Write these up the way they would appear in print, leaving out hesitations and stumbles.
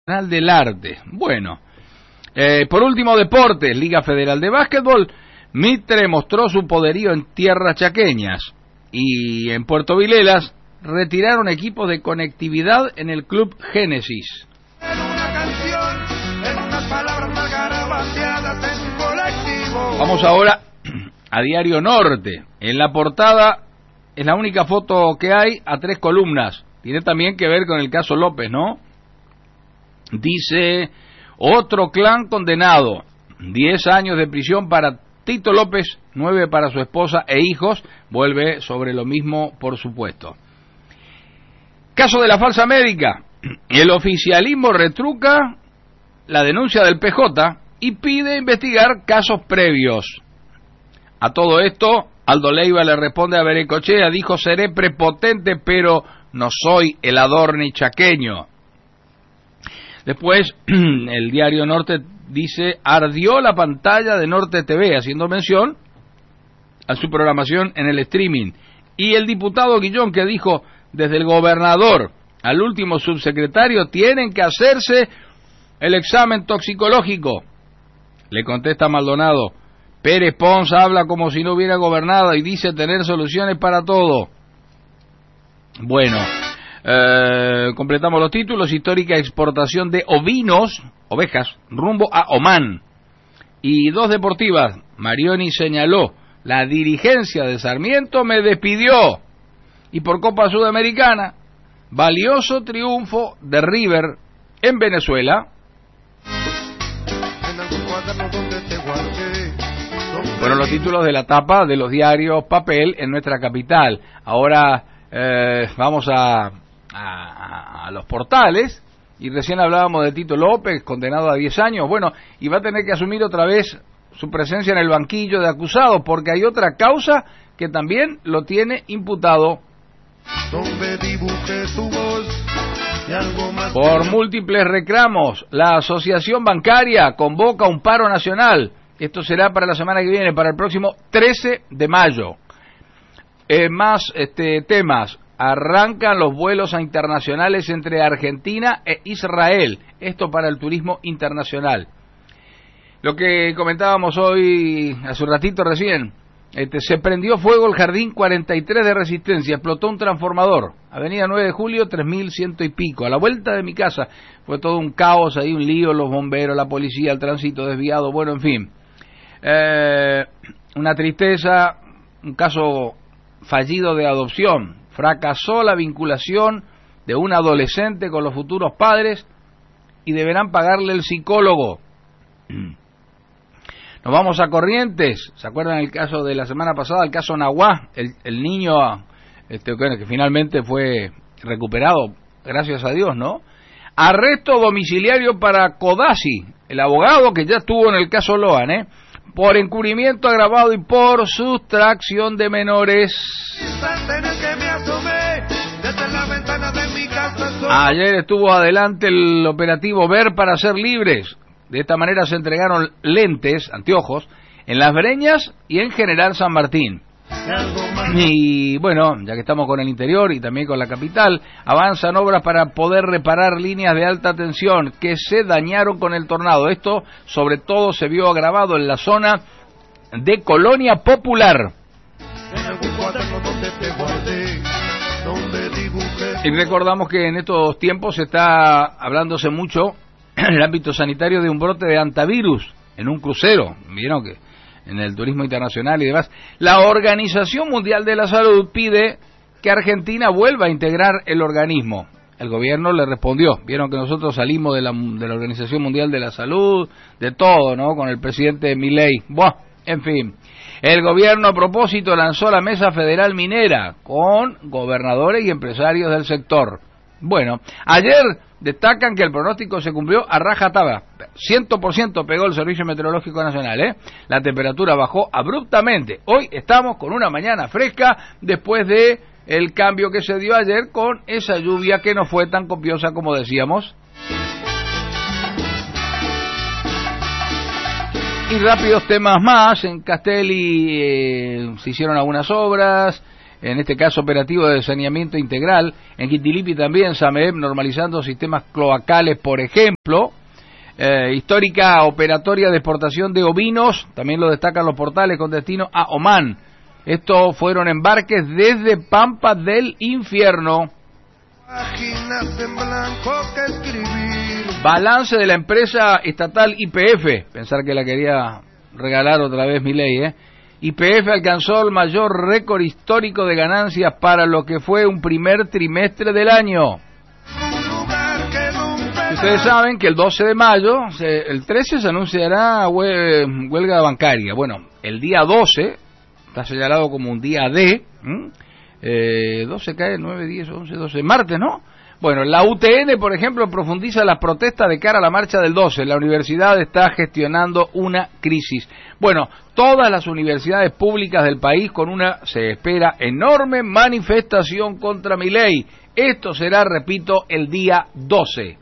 del Arte. Bueno, por último, deportes, Liga Federal de Básquetbol. Mitre mostró su poderío en tierras chaqueñas y en Puerto Vilelas retiraron equipos de conectividad en el Club Génesis. Vamos ahora a Diario Norte. En la portada es la única foto que hay a 3 columnas. Tiene también que ver con el caso López, ¿no? Dice, otro clan condenado, 10 años de prisión para Tito López, 9 para su esposa e hijos. Vuelve sobre lo mismo, por supuesto. Caso de la falsa médica. El oficialismo retruca la denuncia del PJ y pide investigar casos previos. A todo esto, Aldo Leiva le responde a Berencochea, dijo, seré prepotente, pero no soy el Adorni chaqueño. Después, el Diario Norte dice, ardió la pantalla de Norte TV, haciendo mención a su programación en el streaming. Y el diputado Guillón, que dijo, desde el gobernador al último subsecretario, tienen que hacerse el examen toxicológico. Le contesta Maldonado, Pérez Pons habla como si no hubiera gobernado y dice tener soluciones para todo. Bueno, completamos los títulos. Histórica exportación de ovinos, ovejas, rumbo a Omán. Y 2 deportivas. Marioni señaló, la dirigencia de Sarmiento me despidió. Y por Copa Sudamericana, valioso triunfo de River en Venezuela. Fueron los títulos de la tapa de los diarios papel en nuestra capital. Ahora vamos a los portales, y recién hablábamos de Tito López, condenado a 10 años, bueno, y va a tener que asumir otra vez su presencia en el banquillo de acusados, porque hay otra causa que también lo tiene imputado. Por múltiples reclamos, la Asociación Bancaria convoca un paro nacional. Esto será para la semana que viene, para el próximo 13 de mayo. Más temas. Arrancan los vuelos internacionales entre Argentina e Israel. Esto para el turismo internacional. Lo que comentábamos hoy, hace un ratito recién, se prendió fuego el Jardín 43 de Resistencia, explotó un transformador. Avenida 9 de Julio, 3100 y pico. A la vuelta de mi casa fue todo un caos, ahí un lío, los bomberos, la policía, el tránsito desviado, bueno, en fin. Una tristeza, un caso fallido de adopción. Fracasó la vinculación de un adolescente con los futuros padres y deberán pagarle el psicólogo. Nos vamos a Corrientes. ¿Se acuerdan el caso de la semana pasada, el caso Nahuá? El niño que finalmente fue recuperado, gracias a Dios, ¿no? Arresto domiciliario para Codazzi, el abogado que ya estuvo en el caso Loan, por encubrimiento agravado y por sustracción de menores. Ayer estuvo adelante el operativo Ver para ser libres. De esta manera se entregaron lentes, anteojos, en Las Breñas y en General San Martín. Y bueno, ya que estamos con el interior y también con la capital, avanzan obras para poder reparar líneas de alta tensión que se dañaron con el tornado. Esto sobre todo se vio agravado en la zona de Colonia Popular. Y recordamos que en estos tiempos se está hablándose mucho en el ámbito sanitario de un brote de antivirus en un crucero. Vieron que en el turismo internacional y demás. La Organización Mundial de la Salud pide que Argentina vuelva a integrar el organismo. El gobierno le respondió. Vieron que nosotros salimos de la Organización Mundial de la Salud, de todo, ¿no? Con el presidente Milei. Buah, en fin. El gobierno a propósito lanzó la Mesa Federal Minera con gobernadores y empresarios del sector. Bueno, ayer destacan que el pronóstico se cumplió a rajatabla. 100% pegó el Servicio Meteorológico Nacional, La temperatura bajó abruptamente. Hoy estamos con una mañana fresca después de el cambio que se dio ayer con esa lluvia que no fue tan copiosa como decíamos. Y rápidos temas más. En Castelli se hicieron algunas obras. en este caso operativo de saneamiento integral. En Quintilipi también, SAMEDEP normalizando sistemas cloacales, por ejemplo. Histórica operatoria de exportación de ovinos, también lo destacan los portales, con destino a Omán. Estos fueron embarques desde Pampa del Infierno. Balance de la empresa estatal YPF, pensar que la quería regalar otra vez Milei, YPF alcanzó el mayor récord histórico de ganancias para lo que fue un primer trimestre del año. Ustedes saben que el 12 de mayo, el 13 se anunciará huelga bancaria. Bueno, el día 12 está señalado como un día D. 12 cae, 9, 10, 11, 12, martes, ¿no? Bueno, la UTN, por ejemplo, profundiza las protestas de cara a la marcha del 12. La universidad está gestionando una crisis. Bueno, todas las universidades públicas del país con una, se espera, enorme manifestación contra Milei. Esto será, repito, el día 12.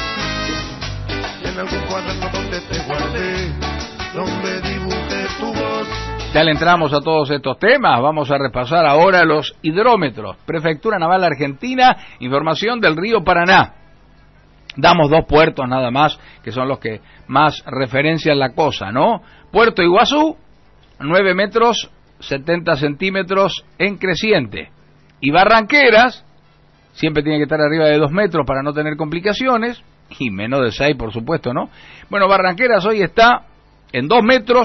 Ya le entramos a todos estos temas. Vamos a repasar ahora los hidrómetros. Prefectura Naval Argentina, información del río Paraná. Damos 2 puertos nada más, que son los que más referencian la cosa, ¿no? Puerto Iguazú, 9 metros, 70 centímetros en creciente. Y Barranqueras, siempre tiene que estar arriba de 2 metros para no tener complicaciones, y menos de 6, por supuesto, ¿no? Bueno, Barranqueras hoy está en 2 metros,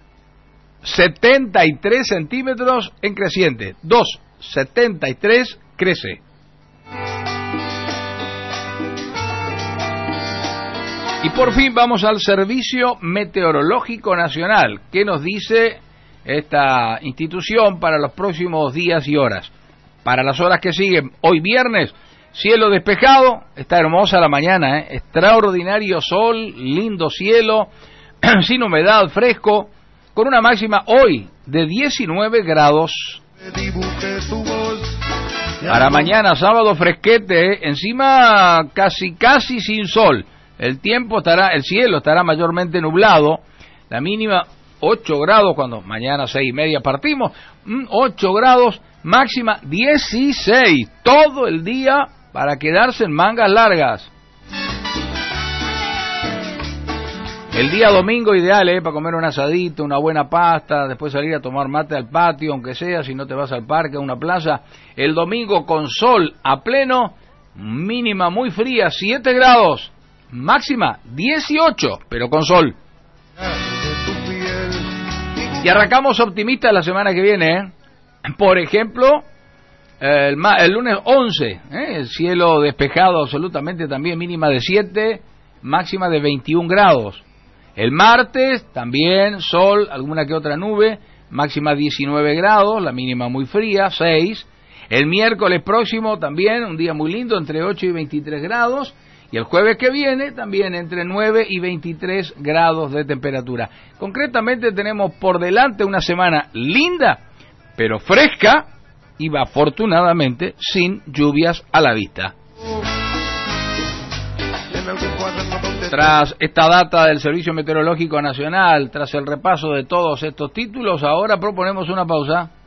73 centímetros en creciente. 2,73 crece. Y por fin vamos al Servicio Meteorológico Nacional. ¿Qué nos dice esta institución para los próximos días y horas? Para las horas que siguen, hoy viernes, cielo despejado, está hermosa la mañana, extraordinario sol, lindo cielo, sin humedad, fresco, con una máxima hoy de 19 grados. Para mañana, sábado, fresquete, encima casi sin sol. El cielo estará mayormente nublado, la mínima 8 grados, cuando mañana 6:30 partimos, 8 grados, máxima 16, todo el día para quedarse en mangas largas. El día domingo ideal, para comer un asadito, una buena pasta, después salir a tomar mate al patio, aunque sea, si no te vas al parque, a una plaza. El domingo con sol a pleno, mínima muy fría, 7 grados, máxima 18, pero con sol. Y arrancamos optimistas la semana que viene, Por ejemplo, el lunes 11, el cielo despejado absolutamente también, mínima de 7, máxima de 21 grados. El martes también sol, alguna que otra nube, máxima 19 grados, la mínima muy fría, 6. El miércoles próximo también un día muy lindo, entre 8 y 23 grados. Y el jueves que viene también entre 9 y 23 grados de temperatura. Concretamente tenemos por delante una semana linda, pero fresca y afortunadamente sin lluvias a la vista. Tras esta data del Servicio Meteorológico Nacional, tras el repaso de todos estos títulos, ahora proponemos una pausa.